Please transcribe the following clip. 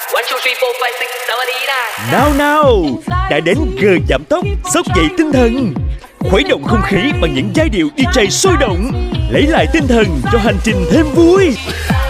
1, 2, 3, 4, 5, 6, 7, 8, 9. Nào nào, đã đến giờ giảm tốc, xốc dậy tinh thần. Khuấy động không khí bằng những giai điệu DJ sôi động. Lấy lại tinh thần cho hành trình thêm vui.